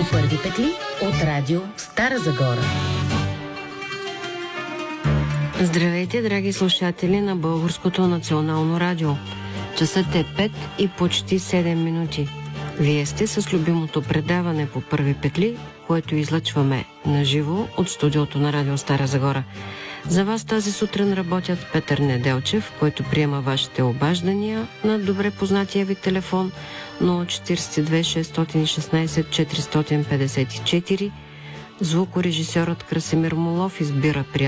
първи петли от радио Стара Загора. Здравейте, драги слушатели на Българското национално радио. Часът е 5 и почти 7 минути. Вие сте с любимото предаване по първи петли, което излъчваме наживо от студиото на радио Стара Загора. За вас тази сутрин работят Петър Неделчев, който приема вашите обаждания на добре познатия ви телефон 042 616 454. Звукорежисьорът Красимир Молов избира